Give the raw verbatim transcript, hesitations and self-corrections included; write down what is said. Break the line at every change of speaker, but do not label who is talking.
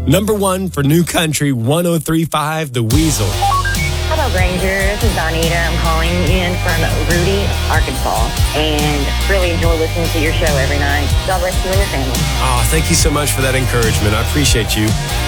Number one for New Country one oh three point five, The Weasel.
Hello, Granger. This is Donita. I'm calling in from Rudy, Arkansas, and really enjoy listening to your show every night. God bless you and your family.
Oh, thank you so much for that encouragement. I appreciate you.